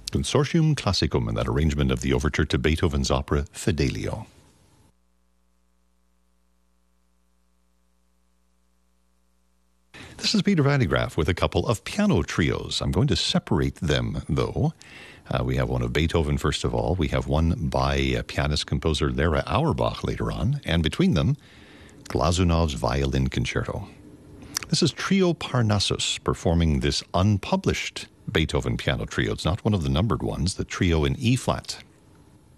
Consortium Classicum in that arrangement of the overture to Beethoven's opera Fidelio. This is Peter Van de Graaff with a couple of piano trios. I'm going to separate them, though. We have one of Beethoven, first of all. We have one by pianist-composer Lera Auerbach later on. And between them, Glazunov's Violin Concerto. This is Trio Parnassus performing this unpublished Beethoven piano trio. It's not one of the numbered ones, the trio in E-flat.